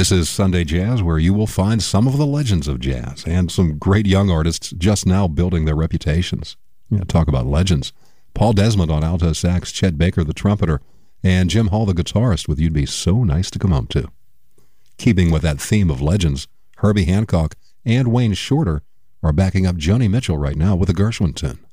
This is Sunday Jazz, where you will find some of the legends of jazz and some great young artists just now building their reputations. Talk about legends. Paul Desmond on alto sax, Chet Baker the trumpeter, and Jim Hall the guitarist with You'd Be So Nice to Come Home To. Keeping with that theme of legends, Herbie Hancock and Wayne Shorter are backing up Joni Mitchell right now with a Gershwin tune.